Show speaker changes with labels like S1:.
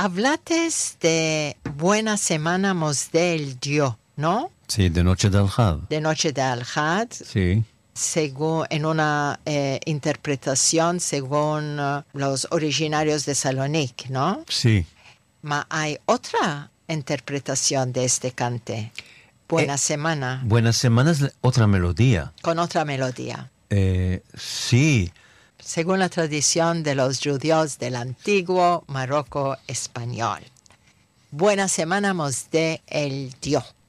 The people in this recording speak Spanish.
S1: hablates de Buena Semana Mosde el Dio, ¿no?
S2: Sí, de Noche de Al-Had.
S1: De Noche de Al-Had.
S2: Sí.
S1: Según, en una interpretación según los originarios de Salonique, ¿no?
S2: Sí.
S1: Ma hay otra interpretación de este cante. Buena Semana.
S2: Buena Semana es otra melodía.
S1: Con otra melodía.
S2: Sí.
S1: Según la tradición de los judíos del antiguo Marruecos español. Buena Semana Mosde el Dio.